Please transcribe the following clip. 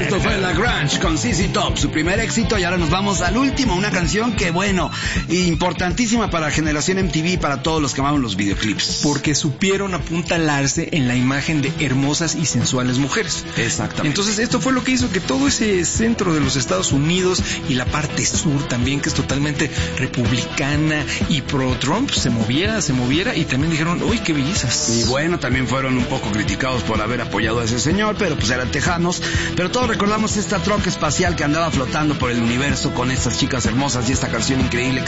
Esto fue La Grunge con ZZ Top, su primer éxito, y ahora nos vamos al último, una canción que, bueno, importantísima para Generación MTV, para todos los que amamos los videoclips. Porque supieron apuntalarse en la imagen de hermosas y sensuales mujeres. Exactamente. Entonces esto fue lo que hizo que todo ese centro de los Estados Unidos y la parte sur también, que es totalmente republicana y pro-Trump, se moviera, y también dijeron, uy, qué bellezas. Y bueno, también fueron un poco criticados por haber apoyado a ese señor, pero pues eran tejanos. Pero todos recordamos esta troca espacial que andaba flotando por el universo con estas chicas hermosas y esta canción increíble